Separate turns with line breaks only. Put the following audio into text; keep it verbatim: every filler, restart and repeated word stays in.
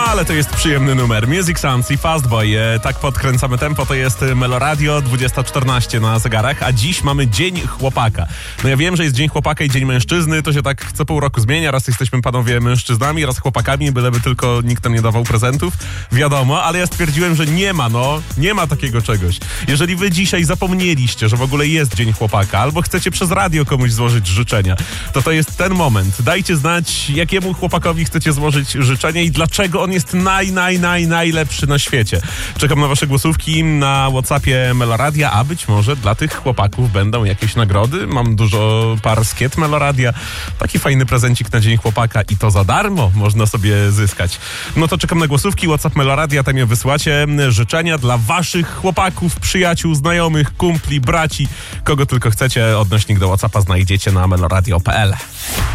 ale to jest przyjemny numer. Music Sounds i Fastboy. E, tak podkręcamy tempo, to jest Meloradio, dwudziesta czternaście na zegarach, a dziś mamy Dzień Chłopaka. No ja wiem, że jest Dzień Chłopaka i Dzień Mężczyzny, to się tak co pół roku zmienia. Raz jesteśmy panowie mężczyznami, raz chłopakami, byleby tylko nikt nam nie dawał prezentów. Wiadomo, ale ja stwierdziłem, że nie ma, no, nie ma takiego czegoś. Jeżeli wy dzisiaj zapomnieliście, że w ogóle jest Dzień Chłopaka, albo chcecie przez radio komuś złożyć życzenia, to to jest ten moment. Dajcie znać, jakiemu chłopakowi chcecie złożyć życzenie i dlaczego on jest naj, naj, naj, najlepszy na świecie. Czekam na wasze głosówki na WhatsAppie Meloradia, a być może dla tych chłopaków będą jakieś nagrody. Mam dużo par skiet Meloradia. Taki fajny prezencik na Dzień Chłopaka i to za darmo można sobie zyskać. No to czekam na głosówki. WhatsApp Meloradia, tam je wysłacie. Życzenia dla waszych chłopaków, przyjaciół, znajomych, kumpli, braci, kogo tylko chcecie. Odnośnik do WhatsAppa znajdziecie na meloradio kropka p l.